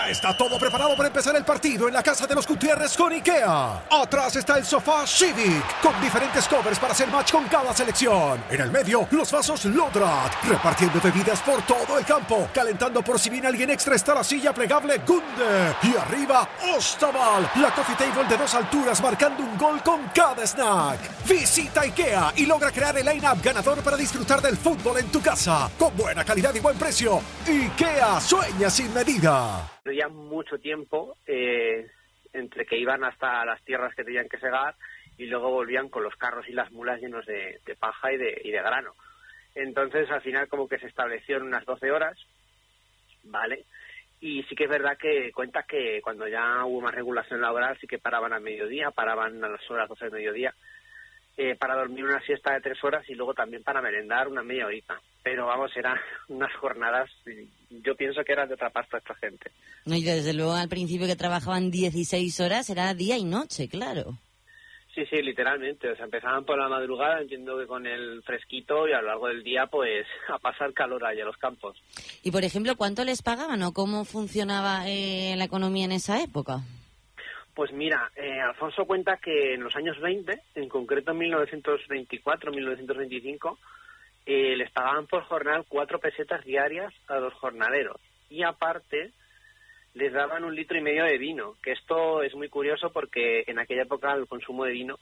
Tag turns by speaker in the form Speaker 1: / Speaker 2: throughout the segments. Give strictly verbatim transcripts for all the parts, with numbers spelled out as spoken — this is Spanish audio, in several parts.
Speaker 1: Ya está todo preparado para empezar el partido en la casa de los Gutiérrez con IKEA. Atrás está el sofá Civic, con diferentes covers para hacer match con cada selección. En el medio, los vasos Lodrat, repartiendo bebidas por todo el campo. Calentando por si viene alguien extra está la silla plegable Gunde. Y arriba, Ostaval, la coffee table de dos alturas marcando un gol con cada snack. Visita IKEA y logra crear el line-up ganador para disfrutar del fútbol en tu casa. Con buena calidad y buen precio. IKEA sueña sin medida.
Speaker 2: Ya mucho tiempo eh, entre que iban hasta las tierras que tenían que segar y luego volvían con los carros y las mulas llenos de, de paja y de, y de grano. Entonces al final como que se estableció en unas doce horas, ¿vale? Y sí que es verdad que cuenta que cuando ya hubo más regulación laboral sí que paraban a mediodía, paraban a las horas doce del mediodía, eh, para dormir una siesta de tres horas y luego también para merendar una media horita. Pero vamos, eran unas jornadas, yo pienso que eran de otra pasta esta gente.
Speaker 3: No, y desde luego al principio que trabajaban dieciséis horas era día y noche, claro.
Speaker 2: Sí, sí, literalmente, o sea, empezaban por la madrugada, entiendo que con el fresquito y a lo largo del día pues a pasar calor ahí a los campos.
Speaker 3: Y por ejemplo, ¿cuánto les pagaban o cómo funcionaba eh, la economía en esa época?
Speaker 2: Pues mira, eh, Alfonso cuenta que en los años veinte, en concreto en mil novecientos veinticuatro, mil novecientos veinticinco, Eh, les pagaban por jornal cuatro pesetas diarias a los jornaleros y aparte les daban un litro y medio de vino, que esto es muy curioso porque en aquella época el consumo de vino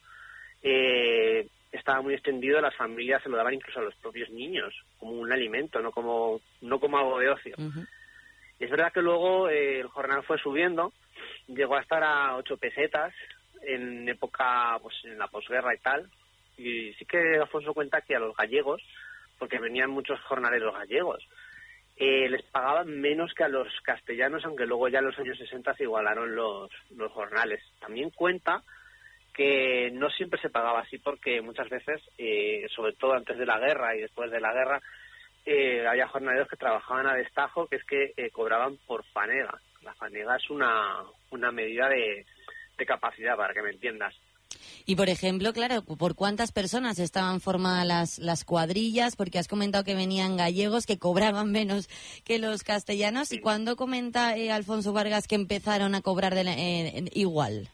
Speaker 2: eh, estaba muy extendido, las familias se lo daban incluso a los propios niños como un alimento, no como no como algo de ocio. Uh-huh. Es verdad que luego eh, el jornal fue subiendo, llegó a estar a ocho pesetas en época, pues en la posguerra y tal, y sí que Alfonso cuenta que a los gallegos, porque venían muchos jornaleros gallegos, eh, les pagaban menos que a los castellanos, aunque luego ya en los años sesenta se igualaron los, los jornales. También cuenta que no siempre se pagaba así porque muchas veces, eh, sobre todo antes de la guerra y después de la guerra, eh, había jornaleros que trabajaban a destajo, que es que eh, cobraban por fanega. La fanega es una, una medida de, de capacidad, para que me entiendas.
Speaker 3: Y, por ejemplo, claro, ¿por cuántas personas estaban formadas las, las cuadrillas? Porque has comentado que venían gallegos que cobraban menos que los castellanos. Sí. ¿Y cuándo comenta eh, Alfonso Vargas que empezaron a cobrar de la, eh, igual?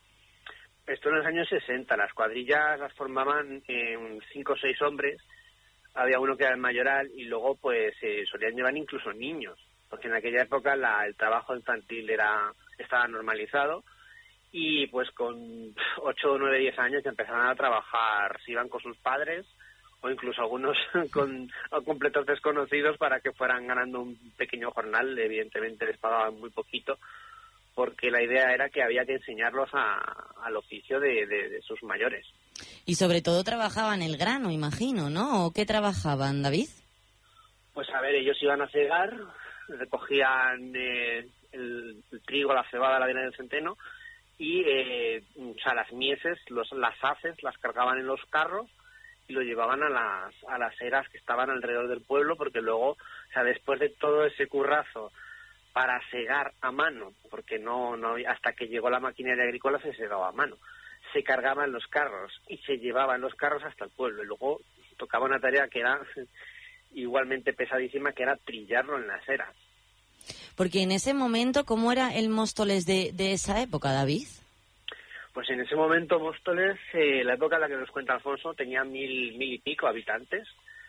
Speaker 2: Esto en los años sesenta. Las cuadrillas las formaban eh, cinco o seis hombres. Había uno que era el mayoral y luego pues eh, solían llevar incluso niños. Porque en aquella época la, el trabajo infantil era estaba normalizado. Y pues con ocho, nueve, diez años ya empezaron a trabajar, si iban con sus padres o incluso algunos con completos desconocidos para que fueran ganando un pequeño jornal. Evidentemente les pagaban muy poquito porque la idea era que había que enseñarlos a, al oficio de, de, de sus mayores.
Speaker 3: Y sobre todo trabajaban el grano, imagino, ¿no? ¿O qué trabajaban, David?
Speaker 2: Pues a ver, ellos iban a cegar, recogían eh, el, el trigo, la cebada, la avena y el centeno, y eh, o sea, las mieses, los, las haces las cargaban en los carros y lo llevaban a las a las eras que estaban alrededor del pueblo, porque luego, o sea, después de todo ese currazo para segar a mano, porque no no hasta que llegó la maquinaria agrícola se segaba a mano, se cargaban los carros y se llevaban los carros hasta el pueblo y luego tocaba una tarea que era igualmente pesadísima, que era trillarlo en las eras.
Speaker 3: Porque en ese momento, ¿cómo era el Móstoles de, de esa época, David?
Speaker 2: Pues en ese momento Móstoles, eh, la época en la que nos cuenta Alfonso, tenía mil, mil y pico habitantes.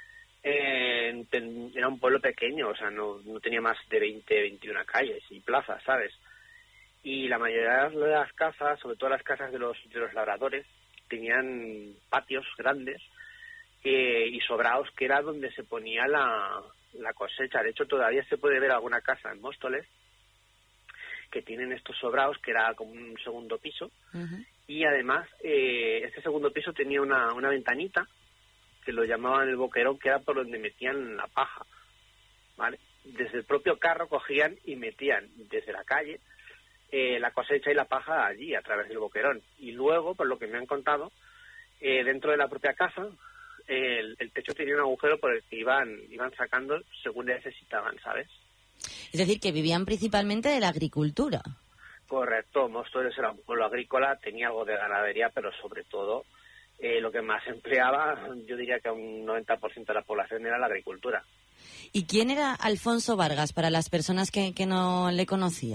Speaker 2: Eh, ten, era un pueblo pequeño, o sea, no, no tenía más de veinte, veintiuna calles y plazas, ¿sabes? Y la mayoría de las casas, sobre todo las casas de los, de los labradores, tenían patios grandes eh, y sobrados, que era donde se ponía la... la cosecha. De hecho, todavía se puede ver alguna casa en Móstoles que tienen estos sobrados, que era como un segundo piso, uh-huh. Y además eh, este segundo piso tenía una, una ventanita que lo llamaban el boquerón, que era por donde metían la paja, ¿vale? Desde el propio carro cogían y metían desde la calle eh, la cosecha y la paja allí, a través del boquerón. Y luego, por lo que me han contado, eh, dentro de la propia casa El, el techo tenía un agujero por el que iban iban sacando según necesitaban, ¿sabes?
Speaker 3: Es decir, que vivían principalmente de la agricultura.
Speaker 2: Correcto, Móstoles era un pueblo agrícola, tenía algo de ganadería, pero sobre todo eh, lo que más empleaba, yo diría que un noventa por ciento de la población era la agricultura.
Speaker 3: ¿Y quién era Alfonso Vargas para las personas que, que no le conocían?